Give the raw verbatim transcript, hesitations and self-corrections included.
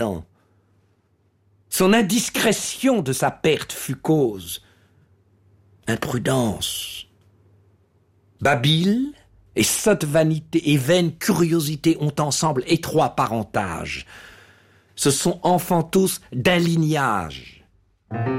Adam. Son indiscrétion de sa perte fut cause. Imprudence. Babil et sotte vanité et vaine curiosité ont ensemble étroit parentage. Ce sont enfants tous d'un lignage.